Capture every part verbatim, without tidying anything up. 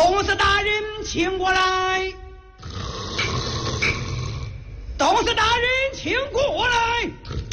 董事大人，请过来。董事大人，请过来。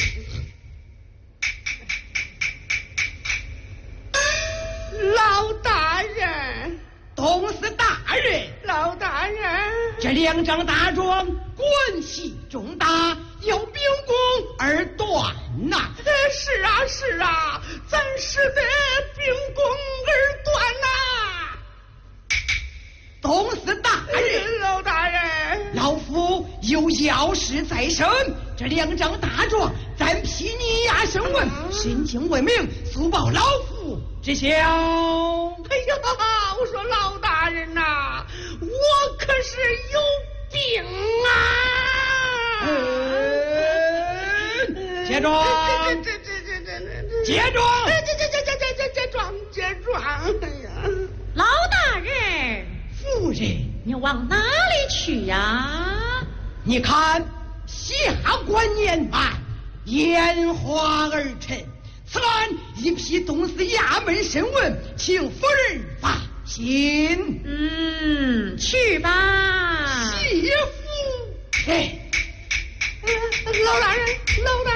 老大人， 董事大人， 老大人， 这两张大状关系重大，要秉公而断呐。 是啊是啊，咱是得秉公而断呐。 董事大人， 老大人， 老夫有要事在身，这两张大状暂批拟押审问，申请为明，速报老夫知晓。 哎呀，我说老大人呐、啊，我可是有病啊！ 嗯，接状， 这这这这这这接状， 这这这这这这这状接状！哎呀， 老大人， 夫人， 你往哪里去呀？ 你看下官年迈，眼花儿沉，此案一批东司衙门审问，请夫人放心。 嗯，去吧。 媳妇，哎， 老大人，老大